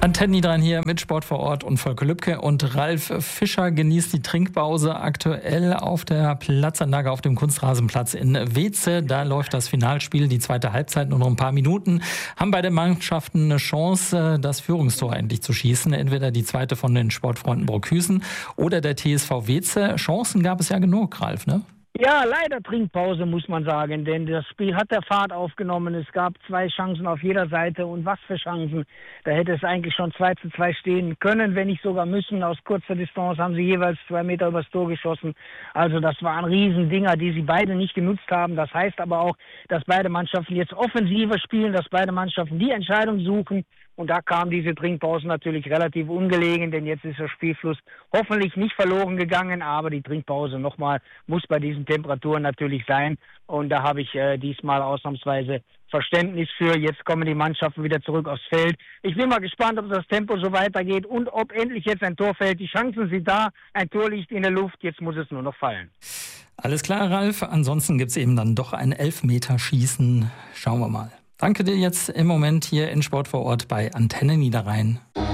Antenne dran hier mit Sport vor Ort und Volker Lübke, und Ralf Fischer genießt die Trinkpause aktuell auf der Platzanlage auf dem Kunstrasenplatz in Weeze. Da läuft das Finalspiel, die zweite Halbzeit, nur noch ein paar Minuten. Haben beide Mannschaften eine Chance, das Führungstor endlich zu schießen. Entweder die zweite von den Sportfreunden Brockhüsen oder der TSV Weeze. Chancen gab es ja genug, Ralf, ne? Ja, leider Trinkpause, muss man sagen, denn das Spiel hat der Fahrt aufgenommen. Es gab 2 Chancen auf jeder Seite, und was für Chancen. Da hätte es eigentlich schon 2:2 stehen können, wenn nicht sogar müssen. Aus kurzer Distanz haben sie jeweils 2 Meter übers Tor geschossen. Also das waren Riesendinger, die sie beide nicht genutzt haben. Das heißt aber auch, dass beide Mannschaften jetzt offensiver spielen, dass beide Mannschaften die Entscheidung suchen. Und da kam diese Trinkpause natürlich relativ ungelegen, denn jetzt ist der Spielfluss hoffentlich nicht verloren gegangen. Aber die Trinkpause nochmal muss bei diesen Temperaturen natürlich sein. Und da habe ich diesmal ausnahmsweise Verständnis für. Jetzt kommen die Mannschaften wieder zurück aufs Feld. Ich bin mal gespannt, ob das Tempo so weitergeht und ob endlich jetzt ein Tor fällt. Die Chancen sind da, ein Tor liegt in der Luft, jetzt muss es nur noch fallen. Alles klar, Ralf. Ansonsten gibt es eben dann doch ein Elfmeterschießen. Schauen wir mal. Danke dir jetzt im Moment hier in Sport vor Ort bei Antenne Niederrhein.